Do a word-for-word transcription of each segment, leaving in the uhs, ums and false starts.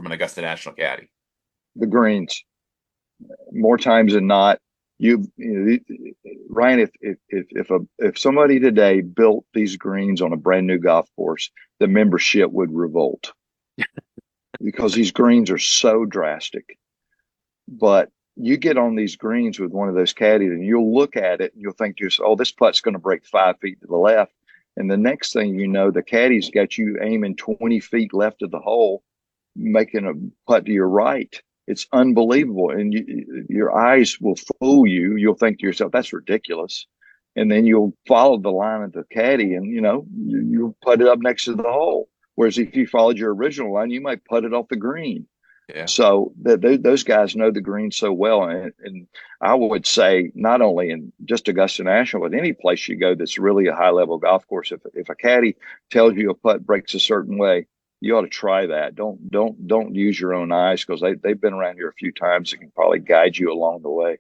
from an Augusta National caddy? The greens, more times than not. You, you know, Ryan, if if if if a if somebody today built these greens on a brand new golf course, the membership would revolt because these greens are so drastic. But you get on these greens with one of those caddies, and you'll look at it and you'll think to yourself, "Oh, this putt's going to break five feet to the left." And the next thing you know, the caddy's got you aiming twenty feet left of the hole, making a putt to your right. It's unbelievable. And you, your eyes will fool you. You'll think to yourself, that's ridiculous. And then you'll follow the line of the caddy and, you know, you, you'll put it up next to the hole. Whereas if you followed your original line, you might put it off the green. Yeah. So the, the, those guys know the green so well. And, and I would say not only in just Augusta National, but any place you go that's really a high level golf course, if, if a caddy tells you a putt breaks a certain way, you ought to try that. Don't don't don't use your own eyes because they they've been around here a few times and can probably guide you along the way.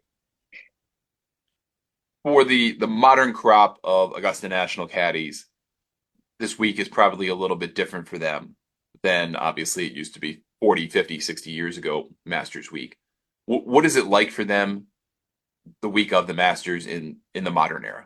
For the the modern crop of Augusta National caddies, this week is probably a little bit different for them than obviously it used to be forty, fifty, sixty years ago, Masters Week. W- what is it like for them the week of the Masters in in the modern era?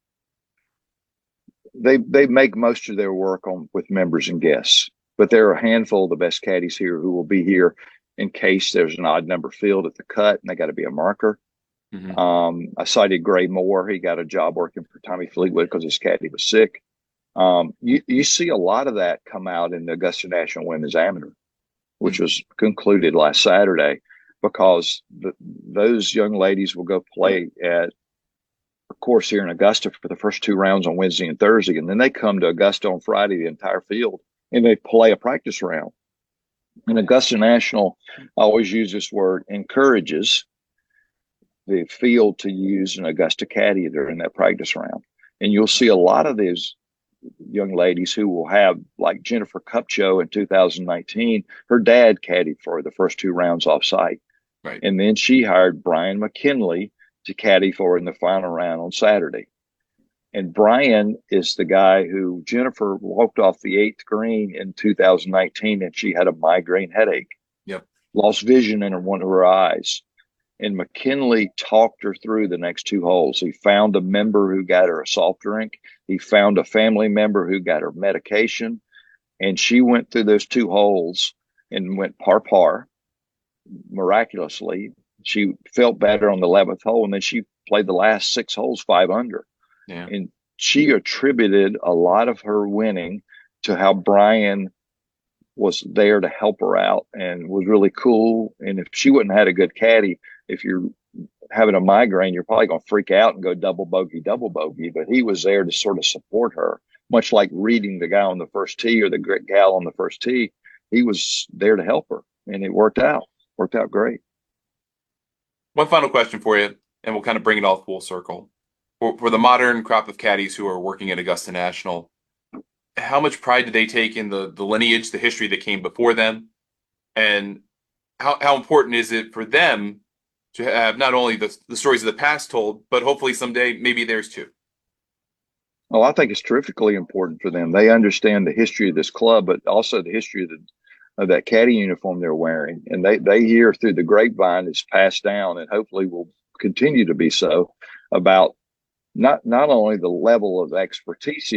They they make most of their work on with members and guests, but there are a handful of the best caddies here who will be here in case there's an odd number field at the cut, and they got to be a marker. Mm-hmm. Um, I cited Gray Moore. He got a job working for Tommy Fleetwood because his caddy was sick. Um, you, you see a lot of that come out in the Augusta National Women's Amateur, which Mm-hmm. was concluded last Saturday, because the, those young ladies will go play at a course here in Augusta for the first two rounds on Wednesday and Thursday, and then they come to Augusta on Friday, the entire field, and they play a practice round. And Augusta National, I always use this word, encourages the field to use an Augusta caddy during that practice round. And you'll see a lot of these young ladies who will have, like Jennifer Kupcho in two thousand nineteen, her dad caddied for her the first two rounds off site. Right. And then she hired Brian McKinley to caddy for her in the final round on Saturday. And Brian is the guy who Jennifer walked off the eighth green in two thousand nineteen and she had a migraine headache, Yep. lost vision in one of her eyes. And McKinley talked her through the next two holes. He found a member who got her a soft drink. He found a family member who got her medication. And she went through those two holes and went par par miraculously. She felt better on the eleventh hole. And then she played the last six holes five under. Yeah. And she attributed a lot of her winning to how Brian was there to help her out and was really cool. And if she wouldn't have had a good caddy, if you're having a migraine, you're probably going to freak out and go double bogey, double bogey. But he was there to sort of support her, much like reading the guy on the first tee or the gal on the first tee. He was there to help her, and it worked out. Worked out great. One final question for you, and we'll kind of bring it all full circle. For, for the modern crop of caddies who are working at Augusta National, how much pride do they take in the the lineage, the history that came before them, and how how important is it for them to have not only the the stories of the past told, but hopefully someday maybe theirs too? Well, I think it's terrifically important for them. They understand the history of this club, but also the history of, the, of that caddy uniform they're wearing. And they, they hear through the grapevine it's passed down and hopefully will continue to be so about not, not only the level of expertise